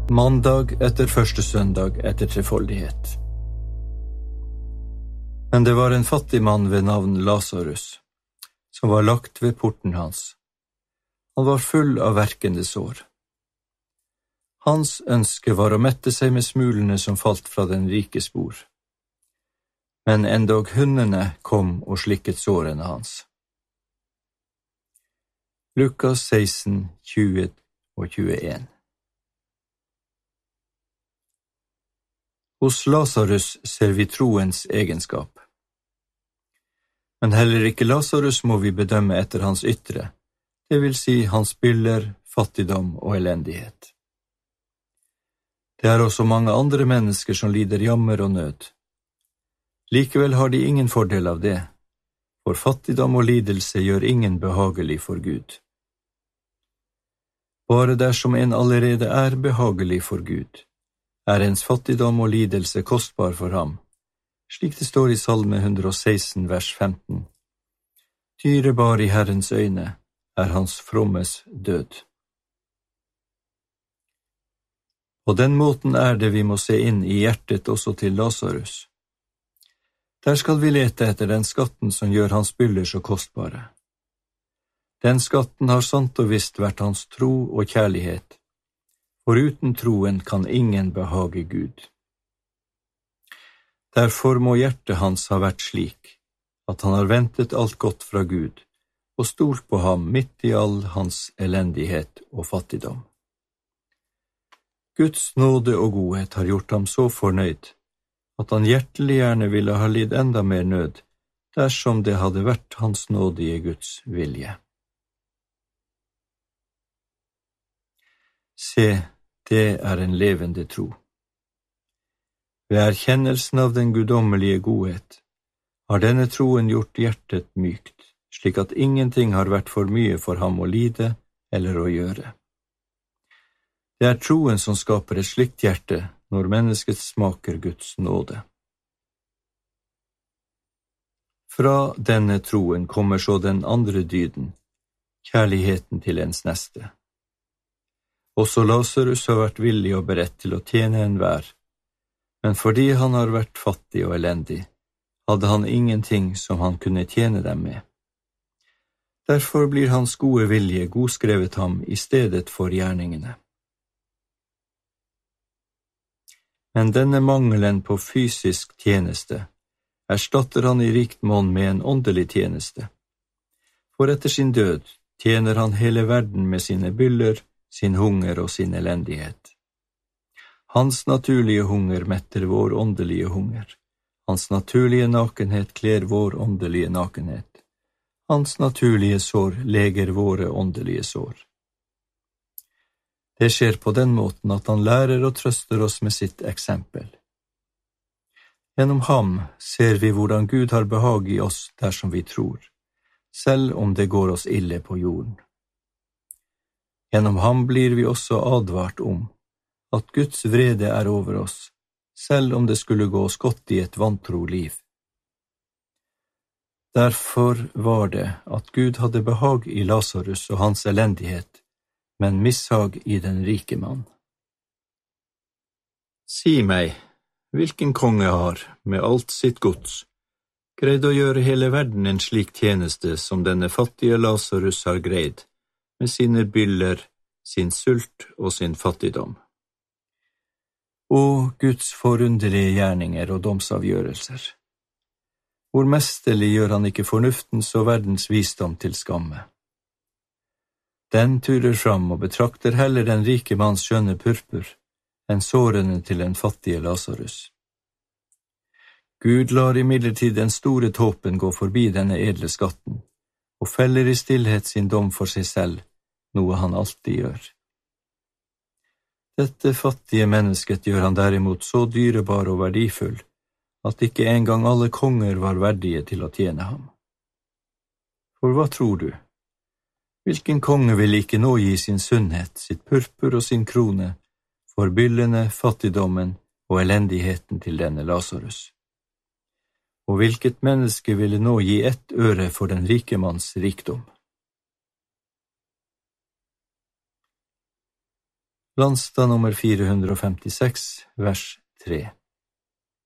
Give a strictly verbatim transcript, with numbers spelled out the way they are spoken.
Mandag etter første søndag etter trefoldighet. Men det var en fattig mann ved navn Lazarus, som var lagt ved porten hans. Han var full av verkende sår. Hans ønske var å mette seg med smulene som falt fra den rikes bord. Men endog hundene kom og slikket sårene hans. Lukas seksten, tjue og tjueen. Hos Lazarus ser vi troens egenskap. Men heller ikke Lazarus må vi bedømme etter hans ytre, det vil si hans byller, fattigdom og elendighet. Det er også mange andre mennesker som lider jammer og nød. Likevel har de ingen fordel av det, for fattigdom og lidelse gjør ingen behagelig for Gud. Bare dersom en allerede er behagelig for Gud, er ens fattigdom og lidelse kostbar for ham, slik det står i Salme ett hundre og seksten, vers femten. Dyrebar i Herrens øyne er hans frommes død. På den måten er det vi må se inn i hjertet også til Lazarus. Der skal vi lete etter den skatten som gjør hans byller så kostbare. Den skatten har sant og visst vært hans tro og kjærlighet, for uten troen kan ingen behage Gud. Derfor må hjertet hans ha vært slik, at han har ventet alt godt fra Gud, og stolt på ham midt i all hans elendighet og fattigdom. Guds nåde og godhet har gjort ham så fornøyd, at han hjertelig gjerne ville ha lidd enda mer nød, dersom det hadde vært hans nådige Guds vilje. Se, det er en levende tro. Ved erkjennelsen av den guddommelige godhet har denne troen gjort hjertet mykt, slik at ingenting har vært for mye for ham å lide eller å gjøre. Det er troen som skaper et slikt hjerte når mennesket smaker Guds nåde. Fra denne troen kommer så den andre dyden, kjærligheten til ens neste. Også Lazarus har vært villig og beredt til å tjene enhver, men fordi han har vært fattig og elendig, hadde han ingenting som han kunne tjene dem med. Derfor blir hans gode vilje godskrevet ham i stedet for gjerningene. Men denne mangelen på fysisk tjeneste erstatter han i rikt monn med en åndelig tjeneste. For etter sin død tjener han hele verden med sine byller, sin hunger og sin elendighet. Hans naturlige hunger metter vår åndelige hunger. Hans naturlige nakenhet kler vår åndelige nakenhet. Hans naturlige sår leger våre åndelige sår. Det skjer på den måten at han lærer og trøster oss med sitt eksempel. Gjennom ham ser vi hvordan Gud har behag i oss dersom vi tror, selv om det går oss ille på jorden. Gjennom ham blir vi også advart om at Guds vrede er over oss, selv om det skulle gå oss godt i et vantro liv. Derfor var det at Gud hadde behag i Lazarus og hans elendighet, men mishag i den rike mann. Si meg, hvilken konge har, med alt sitt gods, greid å gjøre hele verden en slik tjeneste som denne fattige Lazarus har greid, med sine byller, sin sult og sin fattigdom? Og Guds forunderlige gjerninger og domsavgjørelser. Hvor mesterlig gjør han ikke fornuftens og verdens visdom til skamme. Den turer fram og betrakter heller den rike manns skjønne purpur enn sårene til den fattige Lazarus. Gud lar imidlertid den store tåpen gå forbi denne edle skatten, og feller i stillhet sin dom for seg selv, noe han alltid gjør. Dette fattige mennesket gjør han derimot så dyrebar og verdifull, at ikke engang alle konger var verdige til å tjene ham. For hva tror du? Hvilken konge vil ikke nå gi sin sunnhet, sitt purpur og sin krone, for byllene, fattigdommen og elendigheten til denne Lazarus? Og hvilket menneske ville nå gi ett øre for den rike manns rikdom? Landstad nummer fire hundre og femtiseks, vers tre.